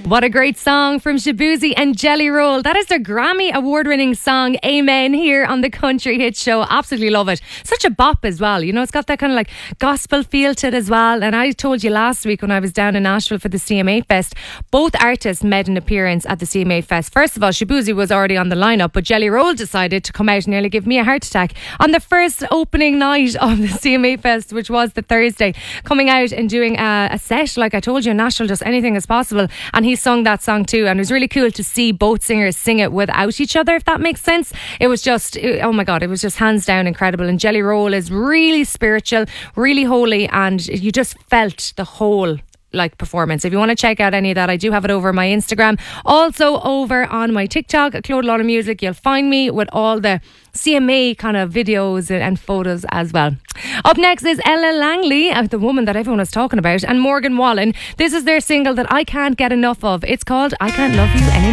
What a great song from Shaboozey and Jelly Roll. That is their Grammy award-winning song, Amen, here on the Country Hit Show. Absolutely love it. Such a bop as well. You know, it's got that kind of like gospel feel to it as well. And I told you last week when I was down in Nashville for the CMA Fest, both artists made an appearance at the CMA Fest. First of all, Shaboozey was already on the lineup, but Jelly Roll decided to come out and nearly give me a heart attack on the first opening night of the CMA Fest, which was the Thursday, coming out and doing a set, like I told you, in Nashville, just anything is possible. And he sung that song too, and it was really cool to see both singers sing it without each other, if that makes sense. It was just, oh my God, it was just hands down incredible. And Jelly Roll is really spiritual, really holy, and you just felt the whole performance. If you want to check out any of that, I do have it over my Instagram, also over on my TikTok, Claude Lawler Music. You'll find me with all the CMA kind of videos and photos as well. Up next is Ella Langley, the woman that everyone was talking about, and Morgan Wallen. This is their single that I can't get enough of. It's called I Can't Love You Anymore.